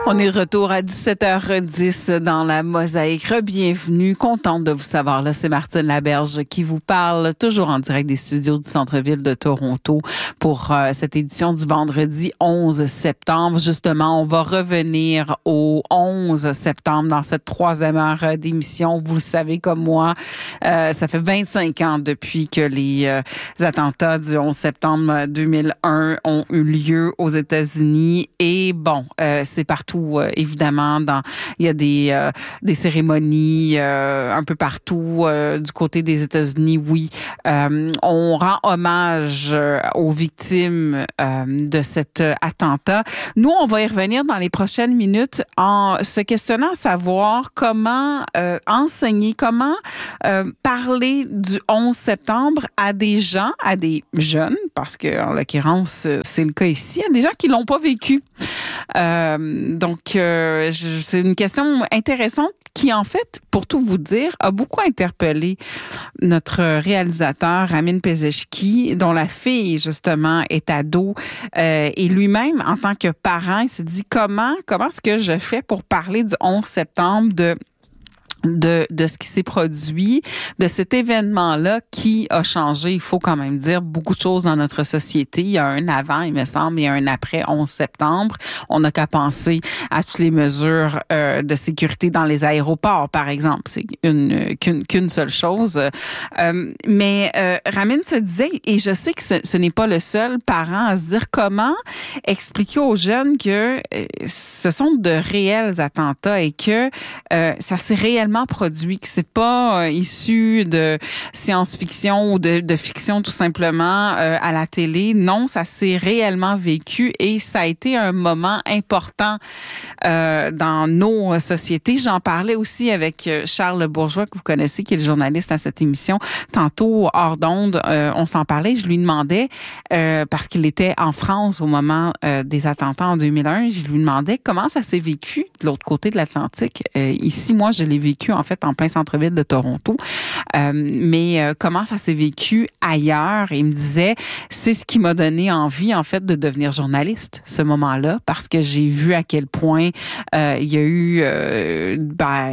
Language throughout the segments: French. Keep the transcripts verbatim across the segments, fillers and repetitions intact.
On est de retour à dix-sept heures dix dans la Mosaïque. Bienvenue, contente de vous savoir. Là, c'est Martine Laberge qui vous parle, toujours en direct des studios du centre-ville de Toronto pour euh, cette édition du vendredi onze septembre. Justement, on va revenir au onze septembre dans cette troisième heure d'émission. Vous le savez comme moi, euh, ça fait vingt-cinq ans depuis que les euh, attentats du onze septembre deux mille un ont eu lieu aux États-Unis. Et bon, euh, c'est partout, euh, évidemment. Dans, il y a des, euh, des cérémonies euh, un peu partout euh, du côté des États-Unis. Oui, euh, on rend hommage euh, aux victimes euh, de cet attentat. Nous, on va y revenir dans les prochaines minutes en se questionnant à savoir comment euh, enseigner, comment euh, parler du onze septembre à des gens, à des jeunes, parce que en l'occurrence, c'est le cas ici, à des gens qui l'ont pas vécu. Euh, donc, euh, je, c'est une question intéressante qui, en fait, pour tout vous dire, a beaucoup interpellé notre réalisateur, Ramin Pezeshki, dont la fille, justement, est ado. Euh, et lui-même, en tant que parent, il s'est dit comment, comment est-ce que je fais pour parler du onze septembre, de de de ce qui s'est produit, de cet événement-là qui a changé, il faut quand même dire, beaucoup de choses dans notre société. Il y a un avant, il me semble, et un après onze septembre. On n'a qu'à penser à toutes les mesures euh, de sécurité dans les aéroports, par exemple. C'est une qu'une, qu'une seule chose. Euh, mais euh, Ramin se disait, et je sais que ce, ce n'est pas le seul parent à se dire comment expliquer aux jeunes que euh, ce sont de réels attentats et que euh, ça s'est réellement produit, que c'est pas euh, issu de science-fiction ou de, de fiction tout simplement euh, à la télé. Non, ça s'est réellement vécu et ça a été un moment important euh, dans nos sociétés. J'en parlais aussi avec Charles Bourgeois, que vous connaissez, qui est le journaliste à cette émission. Tantôt, hors d'onde, euh, on s'en parlait. Je lui demandais, euh, parce qu'il était en France au moment euh, des attentats en deux mille un, je lui demandais comment ça s'est vécu de l'autre côté de l'Atlantique. Euh, ici, moi, je l'ai vécu en fait en plein centre-ville de Toronto. Euh, mais euh, comment ça s'est vécu ailleurs? Et il me disait, c'est ce qui m'a donné envie en fait de devenir journaliste, ce moment-là, parce que j'ai vu à quel point euh, il y a eu, euh, ben,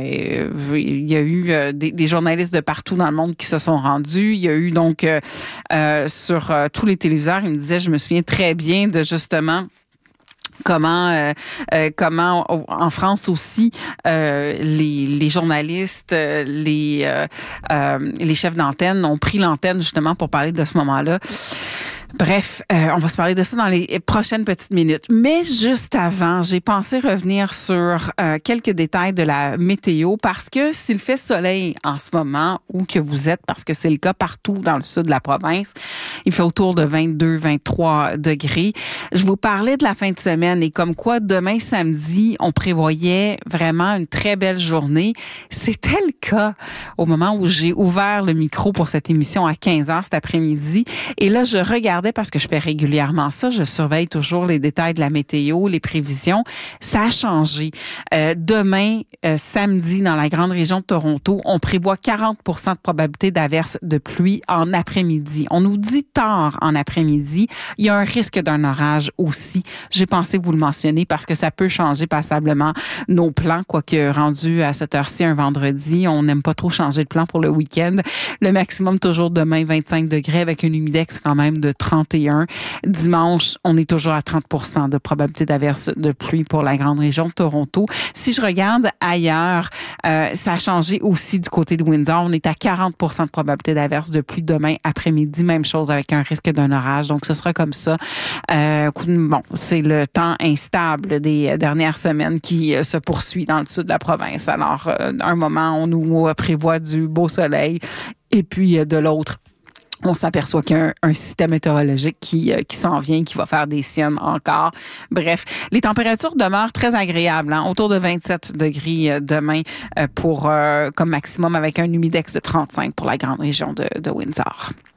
il y a eu euh, des, des journalistes de partout dans le monde qui se sont rendus. Il y a eu donc euh, euh, sur euh, tous les téléviseurs, il me disait, je me souviens très bien de justement comment euh, euh, comment en France aussi euh, les les journalistes euh, les euh, euh, les chefs d'antenne ont pris l'antenne justement pour parler de ce moment-là. Bref, euh, on va se parler de ça dans les prochaines petites minutes. Mais juste avant, j'ai pensé revenir sur euh, quelques détails de la météo parce que s'il fait soleil en ce moment où que vous êtes, parce que c'est le cas partout dans le sud de la province, il fait autour de vingt-deux, vingt-trois degrés. Je vous parlais de la fin de semaine et comme quoi demain samedi, on prévoyait vraiment une très belle journée. C'était le cas au moment où j'ai ouvert le micro pour cette émission à quinze heures cet après-midi. Et là, je regardais parce que je fais régulièrement ça. Je surveille toujours les détails de la météo, les prévisions. Ça a changé. Euh, demain, euh, samedi, dans la grande région de Toronto, on prévoit quarante pour cent de probabilité d'averse de pluie en après-midi. On nous dit tard en après-midi. Il y a un risque d'un orage aussi. J'ai pensé vous le mentionner parce que ça peut changer passablement nos plans, quoique rendu à cette heure-ci un vendredi, on n'aime pas trop changer de plan pour le week-end. Le maximum toujours demain vingt-cinq degrés avec une humidex quand même de trente et un. Dimanche, on est toujours à trente pour cent de probabilité d'averse de pluie pour la grande région de Toronto. Si je regarde ailleurs, euh, ça a changé aussi du côté de Windsor. On est à quarante pour cent de probabilité d'averse de pluie demain après-midi. Même chose avec un risque d'un orage. Donc, ce sera comme ça. Euh, bon, c'est le temps instable des dernières semaines qui euh, se poursuit dans le sud de la province. Alors, euh, un moment, on nous prévoit du beau soleil et puis euh, de l'autre, on s'aperçoit qu'il y a un, un système météorologique qui, euh, qui s'en vient, qui va faire des siennes encore. Bref, les températures demeurent très agréables, hein, autour de vingt-sept degrés euh, demain euh, pour euh, comme maximum avec un humidex de trente-cinq pour la grande région de, de Windsor.